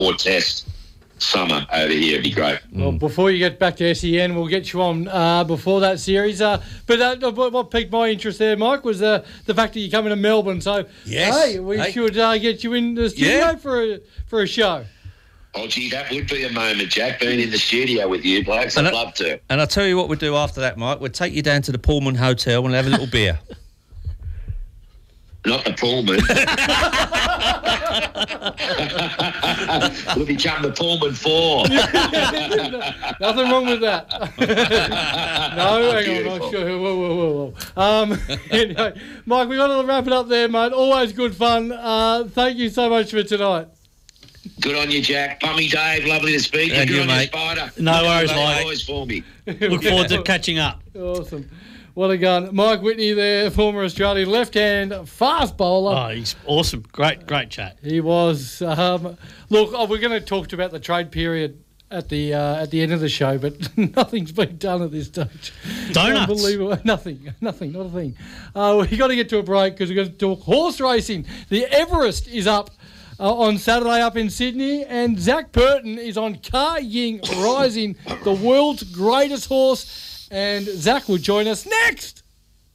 test summer over here. It'd be great. Well, before you get back to SEN, we'll get you on before that series. But what piqued my interest there, Mike, was the fact that you're coming to Melbourne. So, yes. We should get you in the studio for a show. Oh, gee, that would be a moment, Jack, being in the studio with you, blokes. I'd love to. And I'll tell you what we'll do after that, Mike. We'll take you down to the Pullman Hotel and have a little beer. Not the Pullman. We'll be jumping the Pullman 4. Nothing wrong with that. No, hang on. Whoa. Anyway, Mike, we've got to wrap it up there, mate. Always good fun. Thank you so much for tonight. Good on you, Jack. Bummy Dave, lovely to speak. And good you, on mate. you, Spider. No worries, mate. Always for me. Look forward to catching up. Awesome. What a gun. Mike Whitney there, former Australian left-hand fast bowler. Oh, he's awesome. Great chat. He was. Look, we're going to talk about the trade period at the end of the show, but nothing's been done at this stage. Donuts. Unbelievable. Nothing, not a thing. We've got to get to a break because we're going to talk horse racing. The Everest is up on Saturday up in Sydney, and Zach Burton is on Car Ying Rising, the world's greatest horse, and Zach will join us next.